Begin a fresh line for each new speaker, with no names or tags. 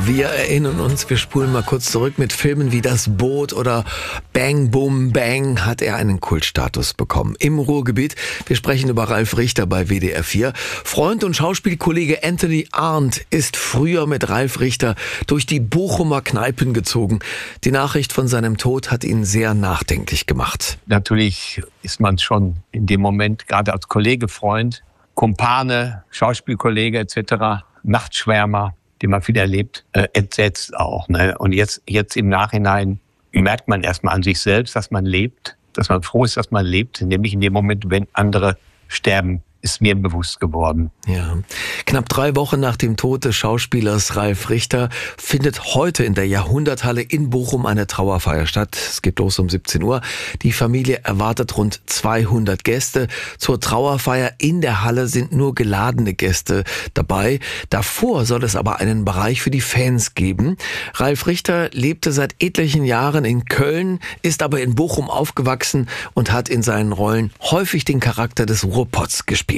Wir erinnern uns, wir spulen mal kurz zurück mit Filmen wie Das Boot oder Bang Boom Bang hat er einen Kultstatus bekommen. Im Ruhrgebiet, wir sprechen über Ralf Richter bei WDR 4. Freund und Schauspielkollege Anthony Arndt ist früher mit Ralf Richter durch die Bochumer Kneipen gezogen. Die Nachricht von seinem Tod hat ihn sehr nachdenklich gemacht.
Natürlich ist man schon in dem Moment, gerade als Kollege, Freund, Kumpane, Schauspielkollege etc., Nachtschwärmer, den man viel erlebt, entsetzt auch. Ne? Und jetzt im Nachhinein merkt man erstmal an sich selbst, dass man lebt, dass man froh ist, dass man lebt, nämlich in dem Moment, wenn andere sterben, ist mir bewusst geworden.
Ja. Knapp 3 Wochen nach dem Tod des Schauspielers Ralf Richter findet heute in der Jahrhunderthalle in Bochum eine Trauerfeier statt. Es geht los um 17 Uhr. Die Familie erwartet rund 200 Gäste. Zur Trauerfeier in der Halle sind nur geladene Gäste dabei. Davor soll es aber einen Bereich für die Fans geben. Ralf Richter lebte seit etlichen Jahren in Köln, ist aber in Bochum aufgewachsen und hat in seinen Rollen häufig den Charakter des Ruhrpots gespielt.